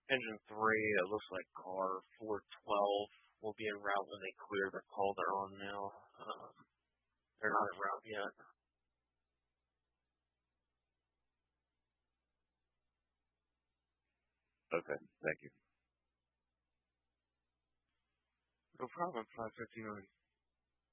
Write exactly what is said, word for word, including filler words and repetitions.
Engine three, it looks like car four twelve will be en route when they clear the call they're on now. Um, they're not en route yet. Okay, thank you. No problem, five fifty-nine.